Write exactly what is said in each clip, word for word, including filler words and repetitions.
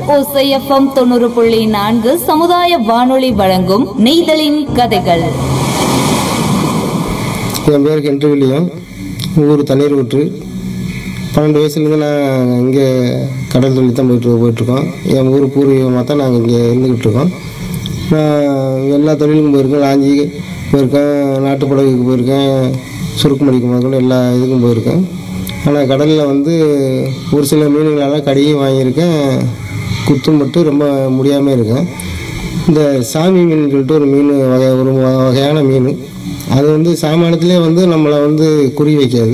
ஓசை எஃப்எம் தொண்ணூறு புள்ளி நான்கு சமுதாய வானொலி வழங்கும் நெய்தலின் கதைகள். என் பேர் கென்று வில்லியம், ஊர் தண்ணீர் ஊற்று. பன்னெண்டு வயசுலேருந்து நான் இங்கே கடல் தொழில் தான் போயிட்டு போயிட்டுருக்கோம். என் ஊர் பூர்வீகமாக தான் நாங்கள் இங்கே இருந்துக்கிட்டு இருக்கோம். நான் எல்லா தொழிலுக்கும் போயிருக்கேன். லாஞ்சி போயிருக்கேன், நாட்டுப்படகுக்கு போயிருக்கேன், சுருக்கு மடிக்கும் மக்கள் எல்லா இதுக்கும் போயிருக்கேன். ஆனால் கடலில் வந்து ஒரு சில மீன்களெல்லாம் கடியும் வாங்கியிருக்கேன், குத்தும் மட்டும் ரொம்ப முடியாமல் இருக்கேன். இந்த சாமி மீன் சொல்லிட்டு ஒரு மீன் வகை ஒரு வகையான மீன். அது வந்து சாமானியத்திலே வந்து நம்மளை வந்து குறி வைக்காது.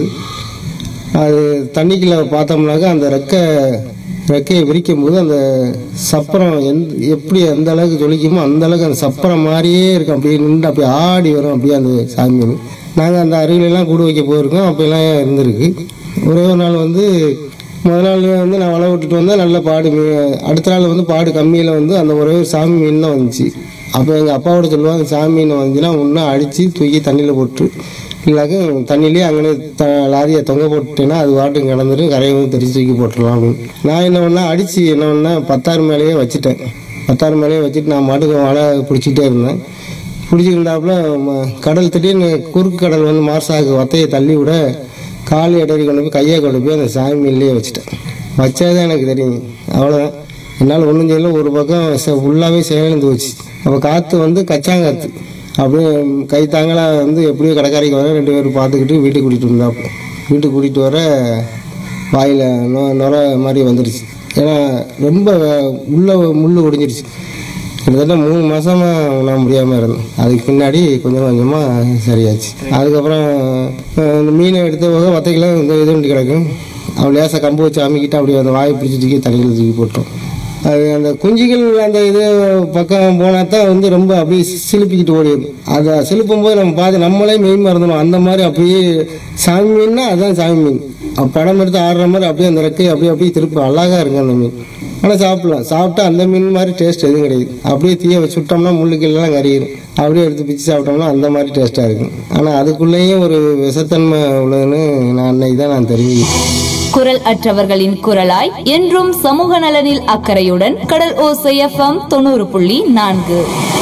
அது தண்ணிக்குள்ளே பார்த்தோம்னாக்கா அந்த ரெக்கை ரெக்கையை விரிக்கும் போது அந்த சப்பரம் எந்த எப்படி எந்த அளவுக்கு ஜொலிக்குமோ அந்த அளவுக்கு அந்த சப்பரம் மாதிரியே இருக்கும். அப்படியே நின்று அப்படியே ஆடி வரும் அப்படியே அந்த சாமி மீன். நாங்கள் அந்த அருவிலெல்லாம் கூடு வைக்க போயிருக்கோம், அப்போல்லாம் இருந்திருக்கு. ஒரே ஒரு நாள் வந்து முதல் நாள் வந்து நான் வலை விட்டுட்டு வந்தால் நல்ல பாடு மீன், அடுத்த நாள் வந்து பாடு கம்மியில் வந்து அந்த ஒரே ஒரு சாமி மீன் தான் வந்துச்சு. அப்போ எங்கள் அப்பாவோட சொல்லுவாங்க, சாமி மீன் வந்துச்சுன்னா ஒன்றா அடித்து தூக்கி தண்ணியில் போட்டு இல்லாக்க தண்ணியிலேயே அங்கே த லாரியை தொங்க போட்டுட்டேன்னா அது வாட்டுக்கு கிடந்துட்டு கரையை வந்து தெரிச்சு தூக்கி போட்டுடலாம் அப்படின்னு. நான் என்ன பண்ணேன், அடித்து என்ன பண்ணேன், பத்தாறு மேலேயே வச்சுட்டேன். பத்தாறு மேலேயே வச்சுட்டு நான் மாட்டுக்கு வலை பிடிச்சிக்கிட்டே இருந்தேன். பிடிச்சிருந்தாப்புல கடல் திடீர்னு குறுக்கு கடல் வந்து மார்சாக்கு வத்தையை தள்ளி விட கால் இடறி கொண்டு போய் கையை கொண்டு போய் அந்த சாமி மீன்லேயே வச்சுட்டேன். வச்சாதான் எனக்கு தெரியும். அவ்வளோதான், என்னால் ஒன்றும் செய்யல. ஒரு பக்கம் ஃபுல்லாகவே செயலிழந்து போச்சு. அப்போ காற்று வந்து கச்சாங்காற்று அப்படியே கை தாங்களாக வந்து எப்படியோ கடற்கரைக்கு வர ரெண்டு பேரும் பார்த்துக்கிட்டு வீட்டுக்கு கூட்டிகிட்டு வந்தாப்புல. வீட்டுக்கு கூட்டிகிட்டு வர வாயில் நொ நுர மாதிரி வந்துடுச்சு. ஏன்னா ரொம்ப உள்ள முள் ஒடிஞ்சிருச்சு. கிட்டத்தட்ட மூணு மாதமாக நான் முடியாமல் இருந்தேன். அதுக்கு பின்னாடி கொஞ்சம் கொஞ்சமாக சரியாச்சு. அதுக்கப்புறம் இந்த மீனை எடுத்த போக வத்தைக்கெல்லாம் இந்த இது ஒன்று கிடக்கும். அவள் லேசாக கம்பு வச்சு அமைக்கிட்டு அப்படியே அந்த வாயை பிடிச்சி தூக்கி தண்ணியில் தூக்கி போட்டோம். அது அந்த குஞ்சுகள் அந்த இது பக்கம் போனால் தான் வந்து ரொம்ப அப்படியே சிலுப்பிக்கிட்டு ஓடிடும். அதை சிலுப்பும் போது நம்ம பார்த்து நம்மளே மெயின் மறந்துடும். அந்த மாதிரி அப்படியே சாமி மீன்னா அதுதான் சாமி மீன். படம் எடுத்து ஆடுற மாதிரி அப்படியே அந்த ரெக்கை அப்படியே அப்படியே திருப்பி அழகாக இருக்கும் அந்த மீன். ஆனால் சாப்பிடலாம், சாப்பிட்டா அந்த மீன் மாதிரி டேஸ்ட் எதுவும் கிடையாது. அப்படியே தீயை வச்சு விட்டோம்னா முள்ளுக்கெல்லாம் கறியிடும். அப்படியே எடுத்து பிச்சு சாப்பிட்டோம்னா அந்த மாதிரி டேஸ்ட்டாக இருக்கும். ஆனால் அதுக்குள்ளேயும் ஒரு விஷத்தன்மை உள்ளதுன்னு நான் அன்னைக்கு தான் நான் தெரிஞ்சுக்கிட்டேன். குரல் அற்றவர்களின் குரலாய் என்றும் சமூக நலனில் அக்கறையுடன் கடல் ஓசை எஃப்எம் தொண்ணூறு புள்ளி நான்கு.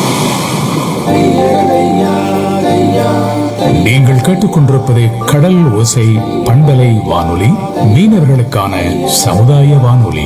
நீங்கள் கேட்டுக்கொண்டிருப்பது கடல் ஓசை பண்பலை வானொலி, மீனவர்களுக்கான சமுதாய வானொலி.